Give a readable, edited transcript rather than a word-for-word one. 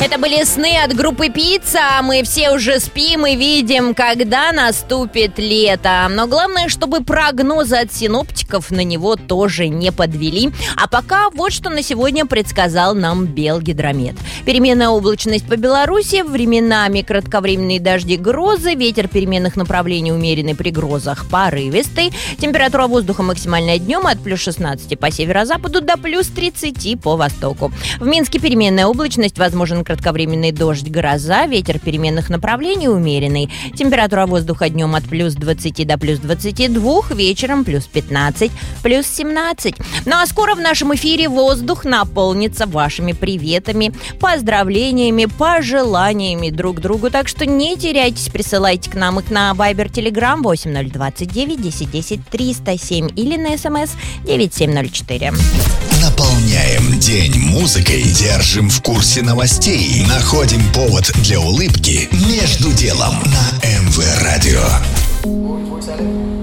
Это были сны от группы «Пицца». Мы все уже спим и видим, когда наступит лето. Но главное, чтобы прогнозы от синоптиков на него тоже не подвели. А пока вот что на сегодня предсказал нам Белгидромет. Переменная облачность по Беларуси, временами кратковременные дожди, грозы, ветер переменных направлений умеренный при грозах, порывистый. Температура воздуха максимальная днем от плюс 16 по северо-западу до плюс 30 по востоку. В Минске переменная облачность, возможен кратковременный дождь, гроза, ветер переменных направлений умеренный. Температура воздуха днем от плюс 20 до плюс 22, вечером плюс 15, плюс 17. Ну а скоро в нашем эфире воздух наполнится вашими приветами, поздравлениями, пожеланиями друг другу. Так что не теряйтесь, присылайте к нам их на Viber, Telegram 8029 1010 307 или на СМС 9704. Наполняем день музыкой, держим в курсе новостей, находим повод для улыбки между делом на МВ Радио.